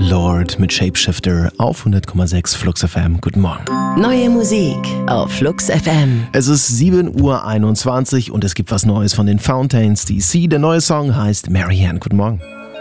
Lord mit Shapeshifter auf 100,6 Flux FM. Guten Morgen. Neue Musik auf Flux FM. Es ist 7:21 Uhr und es gibt was Neues von den Fountains DC. Der neue Song heißt Marianne. Guten Morgen.